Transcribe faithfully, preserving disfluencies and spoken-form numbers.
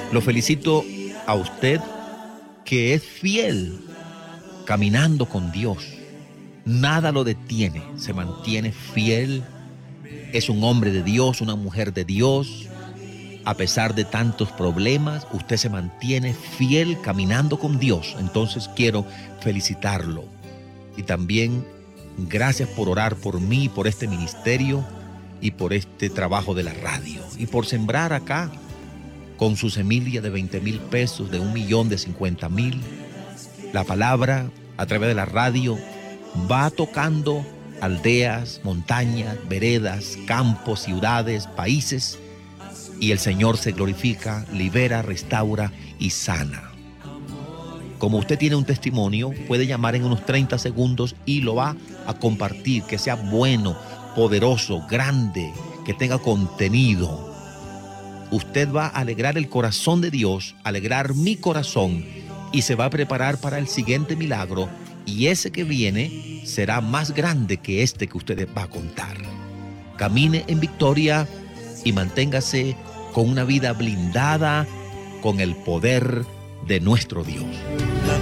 Lo felicito a usted que es fiel caminando con Dios. Nada lo detiene, se mantiene fiel. Es un hombre de Dios, una mujer de Dios. A pesar de tantos problemas, usted se mantiene fiel caminando con Dios. Entonces quiero felicitarlo. Y también gracias por orar por mí, por este ministerio y por este trabajo de la radio. Y por sembrar acá con su semilla de veinte mil pesos, de un millón, de cincuenta mil. La palabra a través de la radio va tocando aldeas, montañas, veredas, campos, ciudades, países, y el Señor se glorifica, libera, restaura y sana. Como usted tiene un testimonio, puede llamar en unos treinta segundos y lo va a compartir, que sea bueno, poderoso, grande, que tenga contenido. Usted va a alegrar el corazón de Dios, alegrar mi corazón, y se va a preparar para el siguiente milagro, y ese que viene será más grande que este que usted va a contar. Camine en victoria y manténgase con una vida blindada con el poder de nuestro Dios.